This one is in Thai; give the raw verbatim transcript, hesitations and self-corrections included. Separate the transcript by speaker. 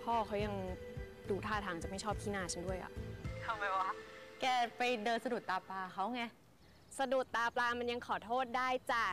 Speaker 1: พ่อเขายังดูท่าทางจะไม่ชอบขี้หน้าฉันด้วยอะ
Speaker 2: ทำไมวะแกไปเดินสะดุดตาปลาเขาไง
Speaker 1: สะดุดตาปลามันยังขอโทษได้จ้ะ